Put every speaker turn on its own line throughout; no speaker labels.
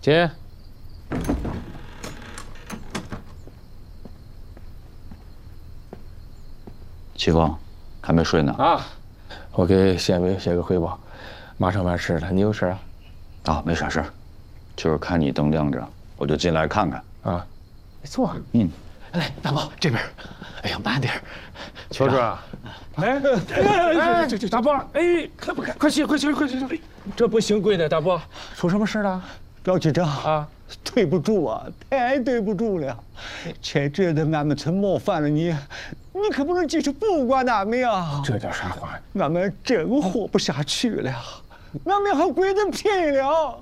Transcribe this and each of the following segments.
进。
齐峰，还没睡呢
啊！我给县委写个汇报，马上完事了。你有事啊？
啊，没啥事儿，就是看你灯亮着，我就进来看看。
啊，坐。
来，大宝这边。哎呀，慢点。
邱主任，这大宝，哎，快起！这不行跪的，大宝，出什么事了？
赵局长
啊，
对不住啊，太对不住了。前阵子俺们村冒犯了你，你可不能继续不管俺们呀。
这叫啥话？
俺们真活不下去了，俺们和鬼子拼了。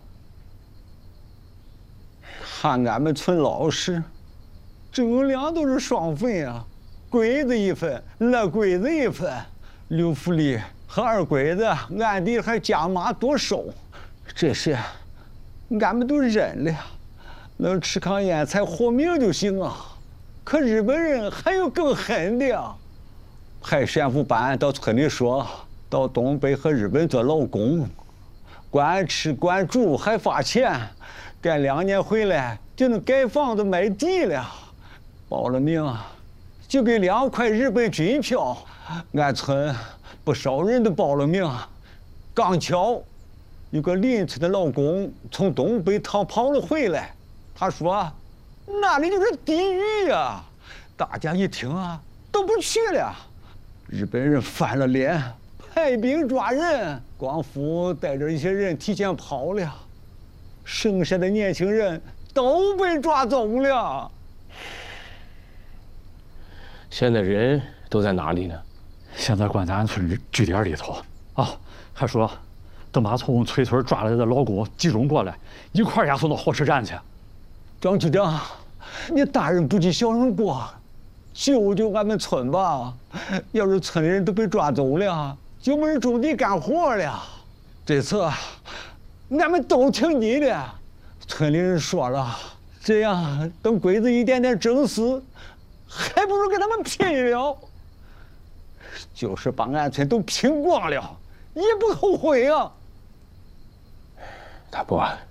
看俺们村老实，挣粮都是双份啊，鬼子一份，那鬼子一份。刘福利和二鬼子暗地还加码多收，这些俺们都忍了，能吃糠咽菜活命就行啊。可日本人还有更狠的，派宣抚班到村里说，到东北和日本做劳工，管吃管住还发钱，干2年回来就能盖房子买地了。报了名就给2块日本军票，俺村不少人都报了名。刚巧有个邻村的老公从东北逃跑了回来，他说那里就是地狱呀。大家一听啊，都不去了。日本人翻了脸，派兵抓人，光复带着一些人提前跑了，剩下的年轻人都被抓走了。
现在人都在哪里呢？
现在关在俺村据点里头啊，还说等把从崔村抓来的劳工集中过来，一块押送到火车站去。
张局长，你大人不计小人过，救救俺们村吧！要是村里人都被抓走了，就没人种地干活了。这次俺们都听你的。村里人说了，这样等鬼子一点点整死，还不如跟他们拼了。就是把俺村都拼光了，也不后悔啊。
大伯，